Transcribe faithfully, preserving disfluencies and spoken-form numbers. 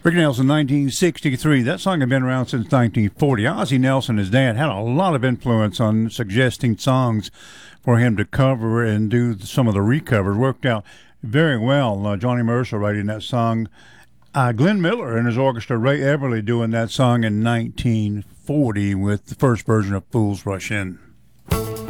Ricky Nelson, nineteen sixty-three. That song had been around since nineteen forty. Ozzie Nelson, his dad, had a lot of influence on suggesting songs for him to cover and do some of the recovers. Worked out very well. Uh, Johnny Mercer writing that song. Uh, Glenn Miller and his orchestra, Ray Everly, doing that song in nineteen forty with the first version of Fools Rush In.